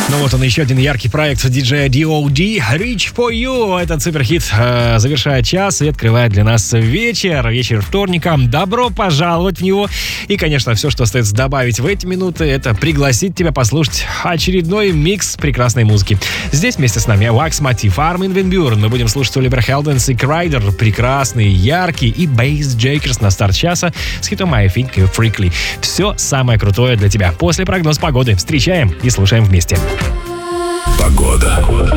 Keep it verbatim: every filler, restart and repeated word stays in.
Ну вот он, еще один яркий проект диджея ди о ди, Reach for You. Этот суперхит э, завершает час и открывает для нас вечер, вечер вторника. Добро пожаловать в него. И, конечно, все, что остается добавить в эти минуты, это пригласить тебя послушать очередной микс прекрасной музыки. Здесь вместе с нами Wax Motif, Armin van Buuren. Мы будем слушать Оливер Хелденс и Крайдер, прекрасный, яркий, и Bass Jackers на старт часа с хитом I Think You're Freakly. Все самое крутое для тебя. После прогноз погоды встречаем и слушаем вместе. Погода.